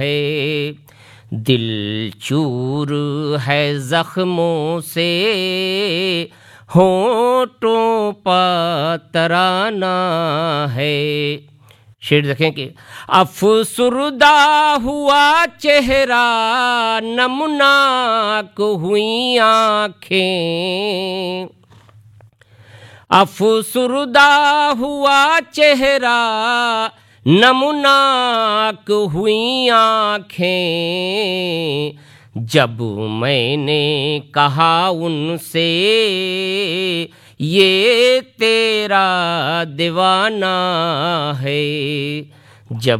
है। दिल चूर है जख्मों से, होंठों पर तराना है। शेर देखें कि अफसुर्दा हुआ चेहरा, नमनाक हुई आँखें। अफसुर्दा हुआ चेहरा, नमनाक हुई आँखें। जब मैंने कहा उनसे, ये तेरा दीवाना है। जब